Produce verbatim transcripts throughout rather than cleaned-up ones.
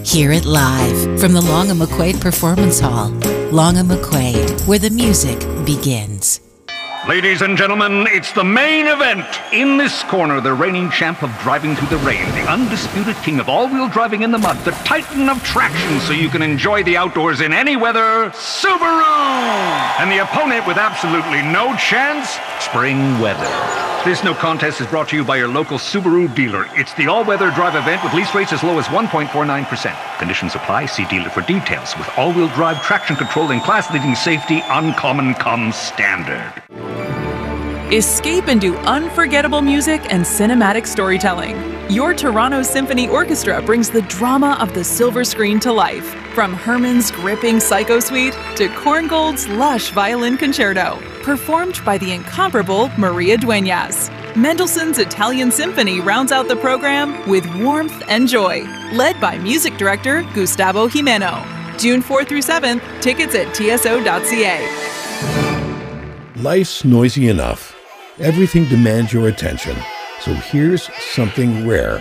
Hear it live from the Long and McQuaid Performance Hall. Long and McQuaid, where the music begins. Ladies and gentlemen, it's the main event. In this corner, the reigning champ of driving through the rain, the undisputed king of all-wheel driving in the mud, the titan of traction so you can enjoy the outdoors in any weather, Subaru! And the opponent with absolutely no chance, spring weather. This no contest is brought to you by your local Subaru dealer. It's the all-weather drive event with lease rates as low as one point four nine percent. Conditions apply. See dealer for details. With all-wheel drive traction control and class-leading safety, uncommon comes standard. Escape into unforgettable music and cinematic storytelling. Your Toronto Symphony Orchestra brings the drama of the silver screen to life. From Herman's gripping Psycho Suite to Korngold's lush violin concerto. Performed by the incomparable Maria Dueñas. Mendelssohn's Italian Symphony rounds out the program with warmth and joy. Led by music director Gustavo Jimeno. June fourth through seventh, tickets at T S O dot C A. Life's noisy enough. Everything demands your attention. So here's something rare.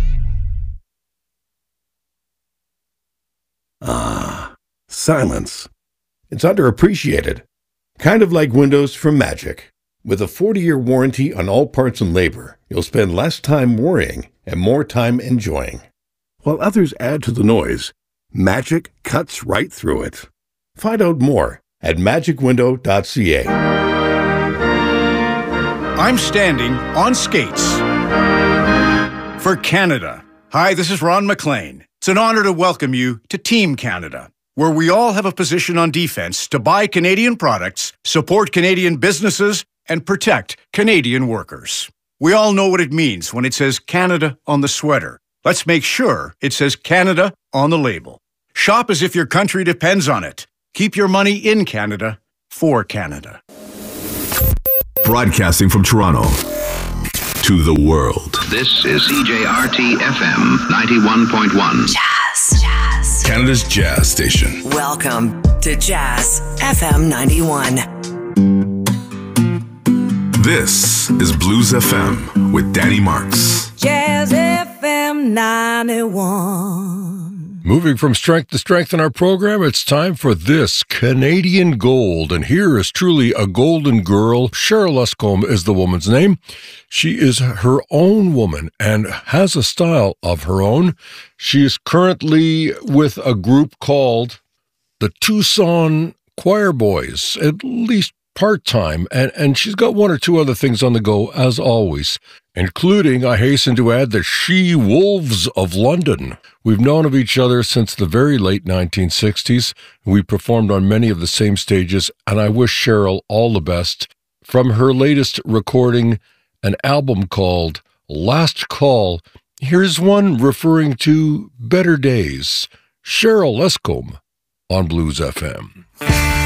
Ah, silence. It's underappreciated. Kind of like windows from Magic. With a forty-year warranty on all parts and labor, you'll spend less time worrying and more time enjoying. While others add to the noise, Magic cuts right through it. Find out more at magic window dot C A. I'm standing on skates for Canada. Hi, this is Ron McLean. It's an honor to welcome you to Team Canada, where we all have a position on defense to buy Canadian products, support Canadian businesses, and protect Canadian workers. We all know what it means when it says Canada on the sweater. Let's make sure it says Canada on the label. Shop as if your country depends on it. Keep your money in Canada for Canada. Broadcasting from Toronto to the world. This is C J R T F M ninety-one point one. Jazz. Jazz. Canada's jazz station. Welcome to Jazz F M ninety-one. This is Blues F M with Danny Marks. Jazz F M ninety-one. Moving from strength to strength in our program, it's time for this Canadian Gold. And here is truly a golden girl. Cheryl Luscombe is the woman's name. She is her own woman and has a style of her own. She is currently with a group called the Tucson Choir Boys, at least part-time, and, and she's got one or two other things on the go, as always, including, I hasten to add, the She Wolves of London. We've known of each other since the very late nineteen sixties. We performed on many of the same stages, and I wish Cheryl all the best. From her latest recording, an album called Last Call, here's one referring to better days. Cheryl Luscombe on Blues F M.